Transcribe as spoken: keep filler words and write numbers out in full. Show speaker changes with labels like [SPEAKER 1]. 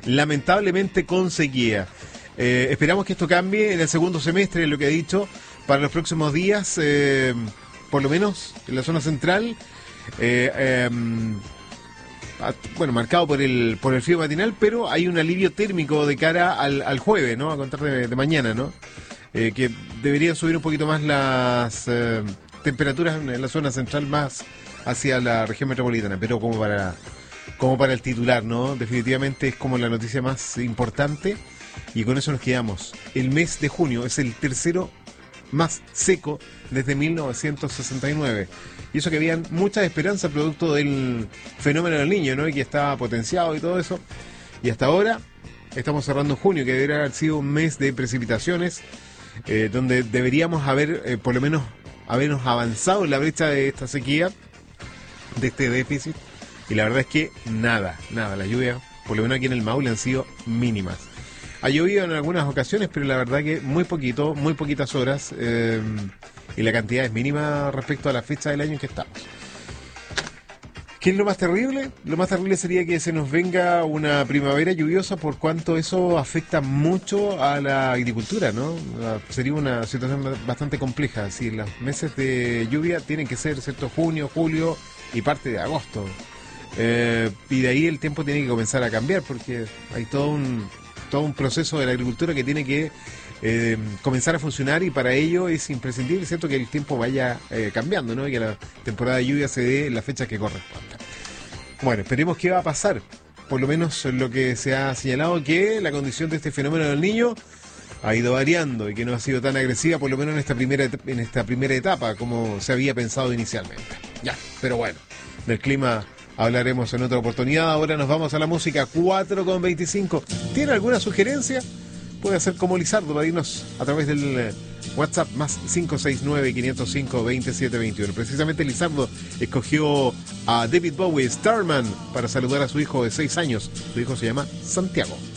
[SPEAKER 1] lamentablemente con sequía. Eh, esperamos que esto cambie en el segundo semestre, lo que he dicho, para los próximos días, eh, por lo menos en la zona central, eh, eh, bueno, marcado por el por el frío matinal, pero hay un alivio térmico de cara al, al jueves, ¿no? A contar de, de mañana, ¿no? Eh, que deberían subir un poquito más las eh, temperaturas en la zona central, más hacia la región metropolitana, pero como para como para el titular, ¿no? Definitivamente es como la noticia más importante y con eso nos quedamos. El mes de junio es el tercero más seco desde mil novecientos sesenta y nueve. Y eso que habían muchas esperanzas producto del fenómeno del Niño, ¿no? Y que estaba potenciado y todo eso. Y hasta ahora estamos cerrando junio, que debería haber sido un mes de precipitaciones, eh, donde deberíamos haber, eh, por lo menos, habernos avanzado en la brecha de esta sequía, de este déficit. Y la verdad es que nada, nada. Las lluvias, por lo menos aquí en el Maule, han sido mínimas. Ha llovido en algunas ocasiones, pero la verdad que muy poquito, muy poquitas horas, eh, y la cantidad es mínima respecto a la fecha del año en que estamos. ¿Qué es lo más terrible? Lo más terrible sería que se nos venga una primavera lluviosa, por cuanto eso afecta mucho a la agricultura, ¿no? Sería una situación bastante compleja. Si los meses de lluvia tienen que ser, ¿cierto?, junio, julio y parte de agosto. Eh, y de ahí el tiempo tiene que comenzar a cambiar, porque hay todo un... todo un proceso de la agricultura que tiene que eh, comenzar a funcionar, y para ello es imprescindible, ¿cierto?, que el tiempo vaya eh, cambiando, ¿no? Y que la temporada de lluvia se dé en la fecha que corresponda. Bueno, esperemos qué va a pasar. Por lo menos lo que se ha señalado, que la condición de este fenómeno del Niño ha ido variando y que no ha sido tan agresiva, por lo menos en esta primera en esta primera etapa, como se había pensado inicialmente. Ya, pero bueno, del clima hablaremos en otra oportunidad. Ahora nos vamos a la música. Cuatro con veinticinco. ¿Tiene alguna sugerencia? Puede hacer como Lizardo, para irnos a través del WhatsApp más cinco seis nueve, cinco cero cinco, dos siete dos uno. Precisamente Lizardo escogió a David Bowie, Starman, para saludar a su hijo de seis años. Su hijo se llama Santiago.